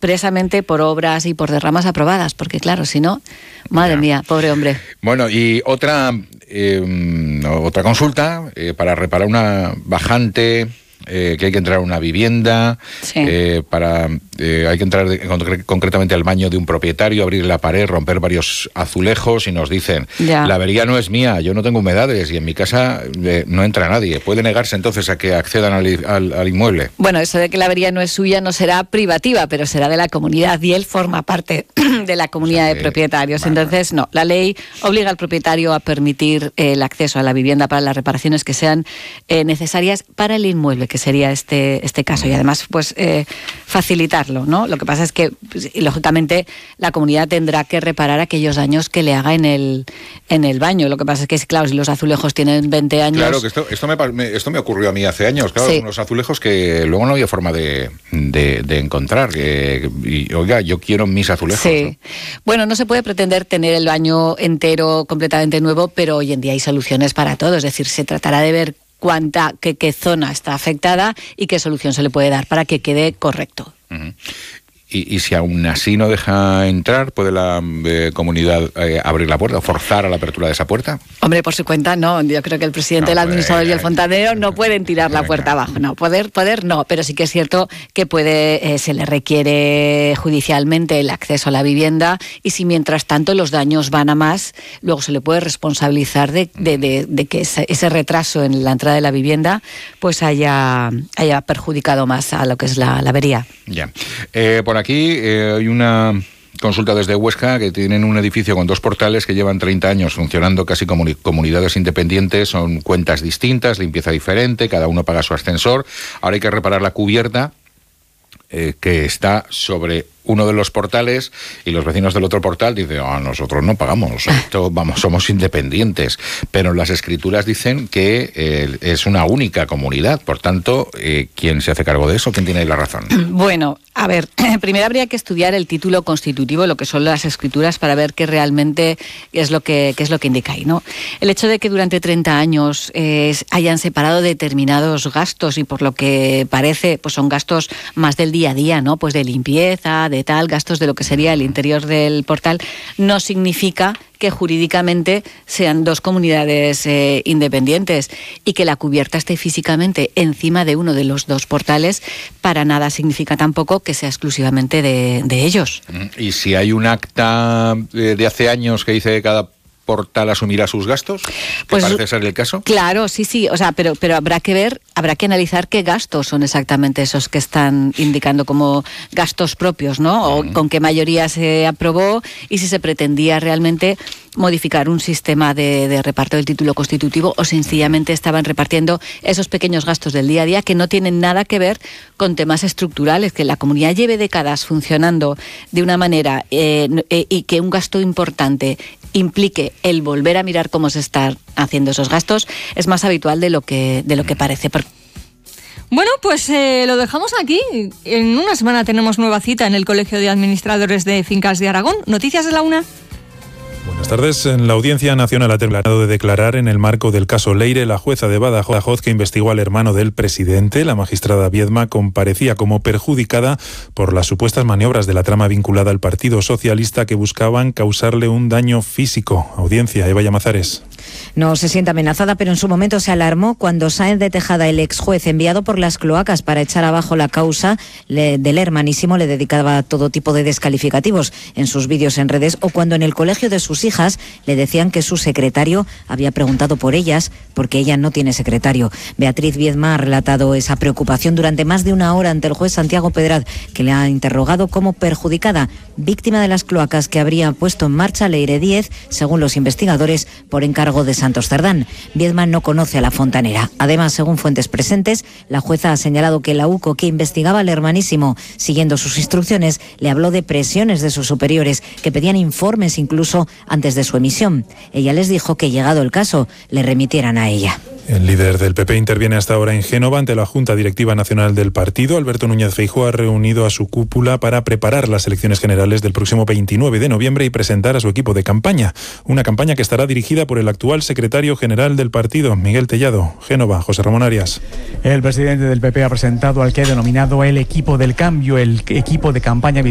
expresamente por obras y por derramas aprobadas, porque claro, si no, madre mía, pobre hombre. Bueno, y otra consulta para reparar una bajante. Que hay que entrar a una vivienda, sí. Hay que entrar concretamente al baño de un propietario, abrir la pared, romper varios azulejos y nos dicen, la avería no es mía, yo no tengo humedades y en mi casa no entra nadie. ¿Puede negarse entonces a que accedan al inmueble? Bueno, eso de que la avería no es suya no será privativa, pero será de la comunidad y él forma parte de la comunidad de propietarios. Vale. Entonces, no, la ley obliga al propietario a permitir el acceso a la vivienda para las reparaciones que sean necesarias para el inmueble, que sería este caso, y además pues facilitarlo, ¿no? Lo que pasa es que pues, lógicamente la comunidad tendrá que reparar aquellos daños que le haga en el baño. Lo que pasa es que, claro, si los azulejos tienen 20 años... Claro, que esto me ocurrió a mí hace años, claro, sí. Unos azulejos que luego no había forma de encontrar. Y, oiga, yo quiero mis azulejos. Sí. ¿No? Bueno, no se puede pretender tener el baño entero completamente nuevo, pero hoy en día hay soluciones para todo. Es decir, se tratará de ver qué zona está afectada y qué solución se le puede dar para que quede correcto. Uh-huh. Y si aún así no deja entrar, ¿puede la comunidad abrir la puerta o forzar a la apertura de esa puerta? Hombre, por su cuenta no. Yo creo que el presidente, el administrador y el fontanero no pueden tirar la puerta abajo. No, poder no, pero sí que es cierto que se le requiere judicialmente el acceso a la vivienda, y si mientras tanto los daños van a más, luego se le puede responsabilizar de que ese retraso en la entrada de la vivienda pues haya perjudicado más a lo que es la avería. Ya. Por aquí hay una consulta desde Huesca, que tienen un edificio con 2 portales que llevan 30 años funcionando casi como comunidades independientes, son cuentas distintas, limpieza diferente, cada uno paga su ascensor. Ahora hay que reparar la cubierta que está sobre uno de los portales, y los vecinos del otro portal dicen, nosotros no pagamos, somos independientes, pero las escrituras dicen que es una única comunidad. Por tanto, ¿quién se hace cargo de eso? ¿Quién tiene la razón? Bueno, a ver, primero habría que estudiar el título constitutivo, lo que son las escrituras, para ver qué realmente es lo que indica ahí, ¿no? El hecho de que durante 30 años hayan separado determinados gastos, y por lo que parece pues son gastos más del día a día, ¿no? Pues de limpieza, de tal, gastos de lo que sería el interior del portal, no significa que jurídicamente sean 2 comunidades independientes, y que la cubierta esté físicamente encima de uno de los 2 portales para nada significa tampoco que sea exclusivamente de ellos. ¿Y si hay un acta de hace años que dice que cada portal asumirá sus gastos? Pues parece ser el caso. Claro, sí, o sea, pero habrá que analizar qué gastos son exactamente esos que están indicando como gastos propios, ¿no? O con qué mayoría se aprobó, y si se pretendía realmente modificar un sistema de reparto del título constitutivo, o sencillamente estaban repartiendo esos pequeños gastos del día a día que no tienen nada que ver con temas estructurales, que la comunidad lleve décadas funcionando de una manera y que un gasto importante implique el volver a mirar cómo se están haciendo esos gastos, es más habitual de lo que parece. Bueno, pues lo dejamos aquí. En una semana tenemos nueva cita en el Colegio de Administradores de Fincas de Aragón. Noticias de la 1. Buenas tardes. La Audiencia Nacional ha terminado de declarar en el marco del caso Leire. La jueza de Badajoz, que investigó al hermano del presidente, la magistrada Viedma, comparecía como perjudicada por las supuestas maniobras de la trama vinculada al Partido Socialista, que buscaban causarle un daño físico. Audiencia, Eva Llamazares. No se siente amenazada, pero en su momento se alarmó cuando Sáenz de Tejada, el ex juez enviado por las cloacas para echar abajo la causa del hermanísimo, le dedicaba todo tipo de descalificativos en sus vídeos en redes, o cuando en el colegio de sus hijas le decían que su secretario había preguntado por ellas porque ella no tiene secretario. Beatriz Viedma ha relatado esa preocupación durante más de una hora ante el juez Santiago Pedraz, que le ha interrogado como perjudicada, víctima de las cloacas que habría puesto en marcha Leire 10, según los investigadores, por encargo de Santos Cerdán. Viedma no conoce a la fontanera. Además, según fuentes presentes, la jueza ha señalado que la UCO, que investigaba al hermanísimo siguiendo sus instrucciones, le habló de presiones de sus superiores que pedían informes incluso antes de su emisión. Ella les dijo que, llegado el caso, le remitieran a ella. El líder del PP interviene hasta ahora en Génova ante la Junta Directiva Nacional del partido. Alberto Núñez Feijóo ha reunido a su cúpula para preparar las elecciones generales del próximo 29 de noviembre y presentar a su equipo de campaña. Una campaña que estará dirigida por el actual secretario general del partido, Miguel Tellado. Génova, José Ramón Arias. El presidente del PP ha presentado al que ha denominado el equipo del cambio, el equipo de campaña